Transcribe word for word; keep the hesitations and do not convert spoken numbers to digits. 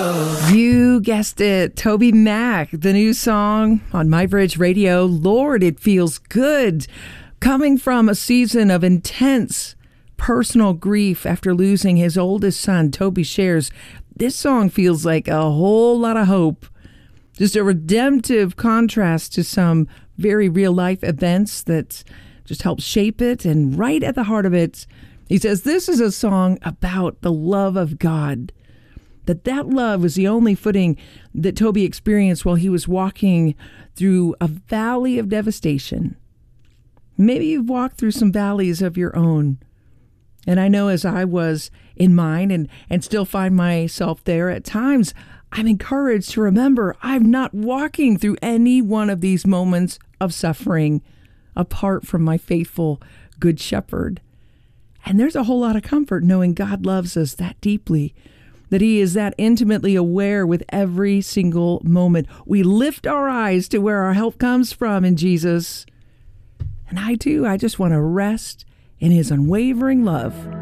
You guessed it, Toby Mac, the new song on My Bridge Radio, Lord, It Feels Good. Coming from a season of intense personal grief after losing his oldest son, Toby shares, this song feels like a whole lot of hope. Just a redemptive contrast to some very real life events that just help shape it. And right at the heart of it, he says, this is a song about the love of God. That that love was the only footing that Toby experienced while he was walking through a valley of devastation. Maybe you've walked through some valleys of your own. And I know as I was in mine and, and still find myself there at times, I'm encouraged to remember I'm not walking through any one of these moments of suffering apart from my faithful Good Shepherd. And there's a whole lot of comfort knowing God loves us that deeply, that he is that intimately aware with every single moment. We lift our eyes to where our help comes from in Jesus. And I too, I just want to rest in his unwavering love.